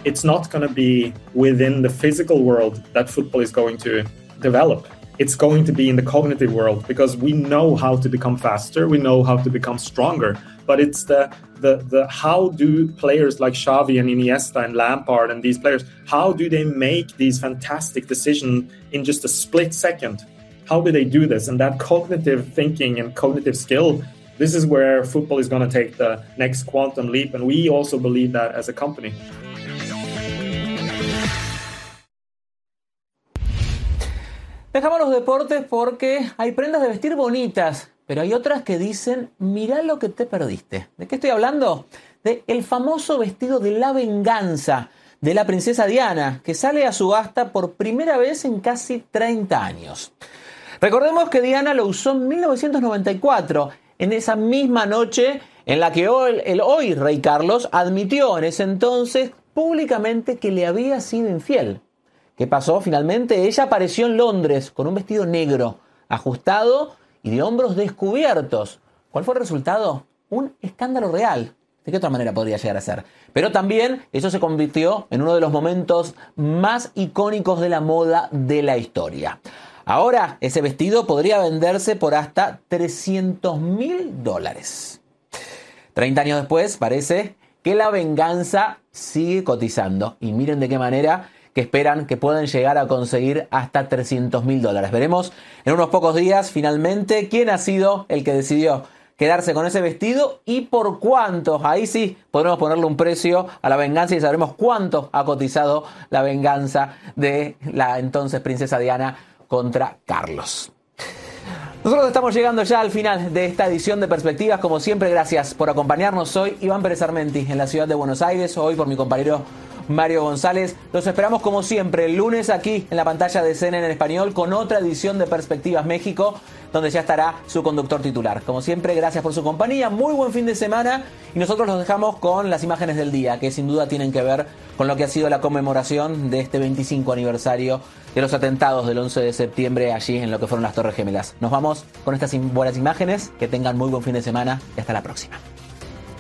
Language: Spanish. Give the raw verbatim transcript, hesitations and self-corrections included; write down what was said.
it's not going to be within the physical world that football is going to develop. It's going to be in the cognitive world, because we know how to become faster, we know how to become stronger, but it's the the the how do players like Xavi and Iniesta and Lampard and these players, how do they make these fantastic decisions in just a split second? How do they do this? And that cognitive thinking and cognitive skill, this is where football is going to take the next quantum leap, and we also believe that as a company. Dejamos los deportes porque hay prendas de vestir bonitas, pero hay otras que dicen, mirá lo que te perdiste. ¿De qué estoy hablando? De el famoso vestido de la venganza de la princesa Diana, que sale a subasta por primera vez en casi treinta años. Recordemos que Diana lo usó en mil novecientos noventa y cuatro, en esa misma noche en la que hoy, el hoy rey Carlos admitió en ese entonces públicamente que le había sido infiel. ¿Qué pasó? Finalmente ella apareció en Londres con un vestido negro, ajustado y de hombros descubiertos. ¿Cuál fue el resultado? Un escándalo real. ¿De qué otra manera podría llegar a ser? Pero también eso se convirtió en uno de los momentos más icónicos de la moda de la historia. Ahora ese vestido podría venderse por hasta trescientos mil dólares. treinta años después parece que la venganza sigue cotizando. Y miren de qué manera, que esperan que puedan llegar a conseguir hasta trescientos mil dólares. Veremos en unos pocos días finalmente quién ha sido el que decidió quedarse con ese vestido y por cuánto. Ahí sí podremos ponerle un precio a la venganza y sabremos cuánto ha cotizado la venganza de la entonces princesa Diana contra Carlos. Nosotros estamos llegando ya al final de esta edición de Perspectivas. Como siempre, gracias por acompañarnos. Soy Iván Pérez Armenti en la ciudad de Buenos Aires, hoy por mi compañero Mario González. Los esperamos como siempre el lunes aquí en la pantalla de C N N en español con otra edición de Perspectivas México, donde ya estará su conductor titular. Como siempre, gracias por su compañía, muy buen fin de semana y nosotros los dejamos con las imágenes del día, que sin duda tienen que ver con lo que ha sido la conmemoración de este veinticinco aniversario de los atentados del once de septiembre allí en lo que fueron las Torres Gemelas. Nos vamos con estas buenas imágenes, que tengan muy buen fin de semana y hasta la próxima.